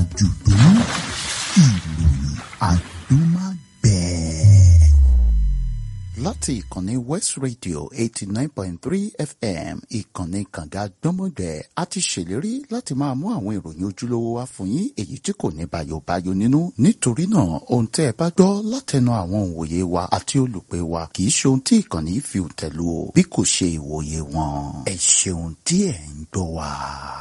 àjùdún ìròyìn àdúmágbẹ̀ẹ́. Láti ìkànnì West Radio 89.3 FM ìkànnì kànga gbọ́mọgbẹ́ a ti ṣèlérí láti máa mú àwọn ìròyìn ojúlówó wá fún yín èyí tí kò ní bàyòbáyò nínú. Nítorí náà ohun tẹ́ ẹ bá gbọ́ látẹnu àwọn òǹwòye wa àti olùpẹ̀ wa kì í ṣe ohun tí ìkànnì fi tẹ̀lú o bí kò ṣe ìwòye wọn. Ẹ ṣeun tí ẹ̀ ń gbọ́ wa.